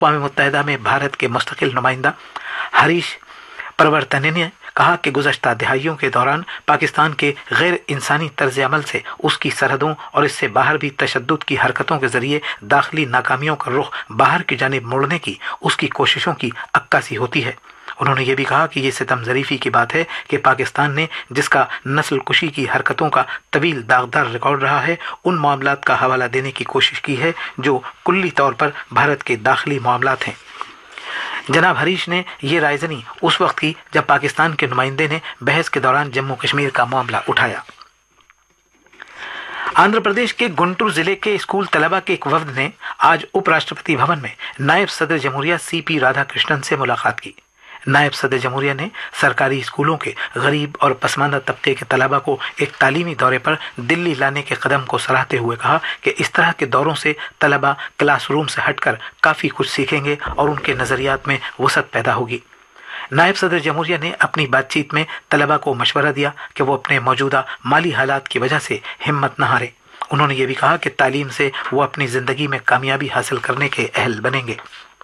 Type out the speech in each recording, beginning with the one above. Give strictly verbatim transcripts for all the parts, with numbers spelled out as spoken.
अक़वाम मुत्तहिदा में भारत के मुस्तकिल नुमाइंदा हरीश प्रवर्तने ने कहा कि गुज़श्ता दहाइयों के दौरान पाकिस्तान के गैर इंसानी तर्ज अमल से उसकी सरहदों और इससे बाहर भी तशद्दुद की हरकतों के जरिए दाखिली नाकामियों का रुख बाहर की जानिब मोड़ने की उसकी कोशिशों की अक्कासी होती है। उन्होंने ये भी कहा कि ये सितम ज़रीफ़ी की बात है कि पाकिस्तान ने जिसका नस्ल कुशी की हरकतों का तवील दागदार रिकॉर्ड रहा है, उन मामलात का हवाला देने की कोशिश की है जो कुल्ली तौर पर भारत के दाखिली मामलात हैं। जनाब हरीश ने ये रायजनी उस वक्त की जब पाकिस्तान के नुमाइंदे ने बहस के दौरान जम्मू कश्मीर का मामला उठाया। आंध्र प्रदेश के गुंटूर जिले के स्कूल तलबा के एक वफ्द ने आज उपराष्ट्रपति भवन में नायब सदर जमहूरिया सी पी राधाकृष्णन से मुलाकात की। नायब सदर जमहूरिया ने सरकारी स्कूलों के गरीब और पसमानदा तबके के तलबा को एक तालीमी दौरे पर दिल्ली लाने के कदम को सराहते हुए कहा कि इस तरह के दौरों से तलबा क्लासरूम से हटकर काफ़ी कुछ सीखेंगे और उनके नज़रियात में वसअत पैदा होगी। नायब सदर जमहूरिया ने अपनी बातचीत में तलबा को मशवरा दिया कि वो अपने मौजूदा माली हालात की वजह से हिम्मत न हारें। उन्होंने ये भी कहा कि तालीम से वो अपनी ज़िंदगी में कामयाबी हासिल करने के अहल बनेंगे।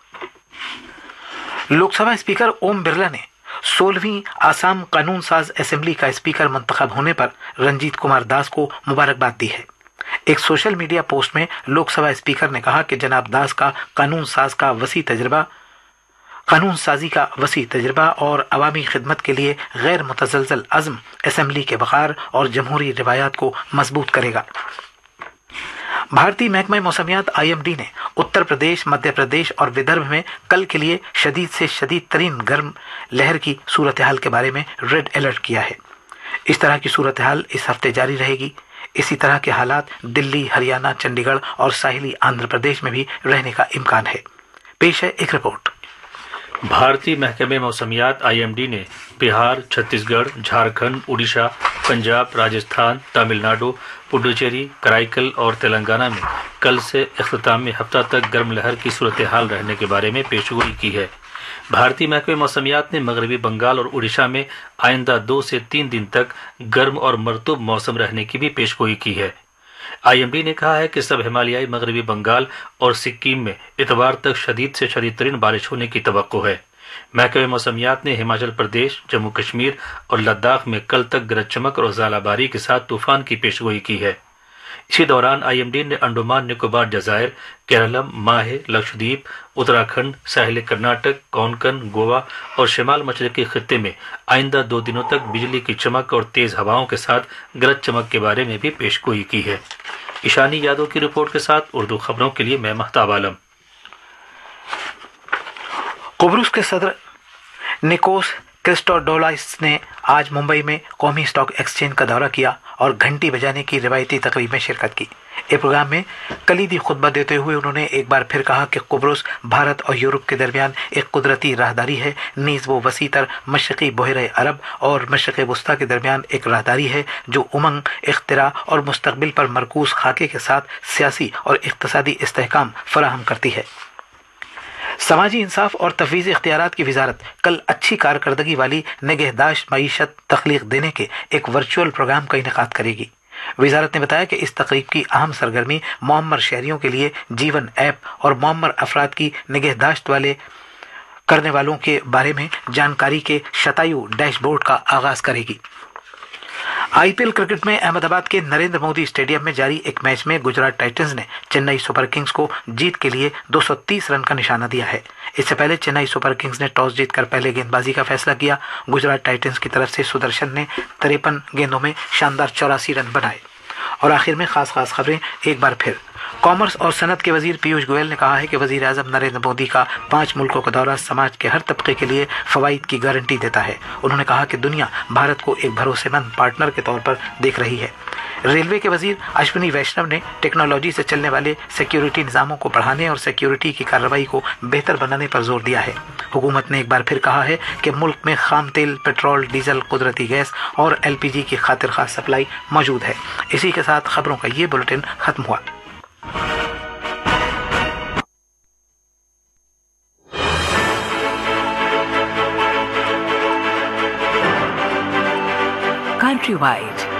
लोकसभा स्पीकर ओम बिरला ने सोलहवीं आसाम कानून साज असेंबली का स्पीकर मंतखब होने पर रंजीत कुमार दास को मुबारकबाद दी है। एक सोशल मीडिया पोस्ट में लोकसभा स्पीकर ने कहा कि जनाब दास का कानून साज का वसी तजर्बा कानून साजी का वसी तजर्बा और अवामी खिदमत के लिए गैर मुतजलजल अज़्म असेंबली के वक़ार और जमहूरी रिवायात को मजबूत करेगा। भारतीय महकमा मौसमियात आई एम डी ने उत्तर प्रदेश, मध्य प्रदेश और विदर्भ में कल के लिए शदीद से शदीद तरीन गर्म लहर की सूरत हाल के बारे में रेड अलर्ट किया है। इस तरह की सूरत हाल इस हफ्ते जारी रहेगी। इसी तरह के हालात दिल्ली, हरियाणा, चंडीगढ़ और साहिली आंध्र प्रदेश में भी रहने का इम्कान है। पेश है एक रिपोर्ट। भारतीय महकमे मौसमियात आई एम डी ने बिहार, छत्तीसगढ़, झारखंड, उड़ीसा, पंजाब, राजस्थान, तमिलनाडु, पुडुचेरी, कराईकल और तेलंगाना में कल से इख्तितामी हफ्ता तक गर्म लहर की सूरत हाल रहने के बारे में पेशगोई की है। भारतीय महकमे मौसमियात ने मगरबी बंगाल और उड़ीसा में आइंदा दो से तीन दिन तक गर्म और मरतूब मौसम रहने की भी पेशगोई की है। आई एम डी ने कहा है कि सब हिमालयाई मगरबी बंगाल और सिक्किम में इतवार तक शदीद से शदीद तरीन बारिश होने की तवक्को है। महकमे मौसमियात ने हिमाचल प्रदेश, जम्मू कश्मीर और लद्दाख में कल तक गरज चमक और ज़ालाबारी के साथ तूफान की पेशगोई की है। इसी दौरान आई एम डी ने अंडमान निकोबार जजायर, केरलम, माहे, लक्षद्वीप, उत्तराखंड, साहिल कर्नाटक, कोंकण, गोवा और शिमाल मशरकी खित्ते में आइंदा दो दिनों तक बिजली की चमक और तेज हवाओं के साथ गरज चमक के बारे में भी पेशगोई की है। ईशानी यादव की रिपोर्ट के साथ उर्दू खबरों के लिए मैं महताब आलम। कुब्रुस के सदर निकोस क्रिस्टोडोलाइस ने आज मुंबई में कौमी स्टॉक एक्सचेंज का दौरा किया और घंटी बजाने की रिवायती तकरीब में शिरकत की। इस प्रोग्राम में कलीदी खुतबा देते हुए उन्होंने एक बार फिर कहा कि कुब्रुस भारत और यूरोप के दरमियान एक कुदरती राहदारी है, नीज़ वो वसीतर मशरक़ी बहरे अरब और मशरक़ वस्ता के दरमियान एक राहदारी है जो उमंग, इख्तिरा और मुस्तकबिल पर मरकूज़ खाके के साथ सियासी और इक़्तिसादी इस्तेहकाम फराहम करती है। समाजी इंसाफ और तफवीज़ इख्तियारात की वजारत कल अच्छी कारकर्दगी वाली निगहदाश्त मईशत तख्लीक देने के एक वर्चुअल प्रोग्राम का इनेकाद करेगी। वजारत ने बताया कि इस तकरीब की अहम सरगर्मी मुअम्मर शहरियों के लिए जीवन ऐप और मुअम्मर अफराद की निगहदाश्त वाले करने वालों के बारे में जानकारी के शतायु डैशबोर्ड का आगाज करेगी। आई पी एल क्रिकेट में अहमदाबाद के नरेंद्र मोदी स्टेडियम में जारी एक मैच में गुजरात टाइटंस ने चेन्नई सुपर किंग्स को जीत के लिए दो सौ तीस रन का निशाना दिया है। इससे पहले चेन्नई सुपर किंग्स ने टॉस जीतकर पहले गेंदबाजी का फैसला किया। गुजरात टाइटंस की तरफ से सुदर्शन ने तिरपन गेंदों में शानदार चौरासी रन बनाए। और आखिर में खास खास खबरें एक बार फिर। कॉमर्स और सनत के वजीर पीयूष गोयल ने कहा है कि वजीर आजम नरेंद्र मोदी का पांच मुल्कों का दौरा समाज के हर तबके के लिए फवाइद की गारंटी देता है। उन्होंने कहा कि दुनिया भारत को एक भरोसेमंद पार्टनर के तौर पर देख रही है। रेलवे के वजीर अश्विनी वैष्णव ने टेक्नोलॉजी से चलने वाले सिक्योरिटी निज़ामों को बढ़ाने और सिक्योरिटी की कार्रवाई को बेहतर बनाने पर जोर दिया है। हुकूमत ने एक बार फिर कहा है कि मुल्क में खाम तेल, पेट्रोल, डीजल, कुदरती गैस और एल पी जी की खातिर खास सप्लाई मौजूद है। इसी के साथ खबरों का ये बुलेटिन खत्म हुआ। Countrywide